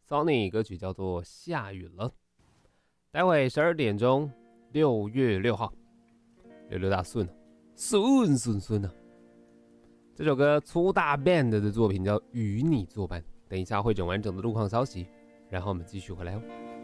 Sony 歌曲叫做《下雨了》。待会12点钟，6月6号，66大顺啊，顺啊！这首歌粗大 band 的作品叫《与你作伴》。等一下会整完整的路况消息，然后我们继续回来哦。